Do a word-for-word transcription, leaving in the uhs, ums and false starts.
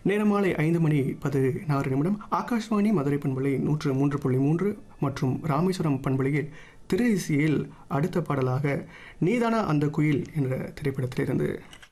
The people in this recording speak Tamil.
நேரம் மாலை ஐந்து மணி பதினாறு நிமிடம். ஆகாஷ்வாணி மதுரை பண்பலை நூற்று மூன்று புள்ளி மூன்று மற்றும் ராமேஸ்வரம் பண்பலையில் திரை இசையில் அடுத்த பாடலாக நீதானா அந்த குயில் என்ற திரைப்படத்திலிருந்து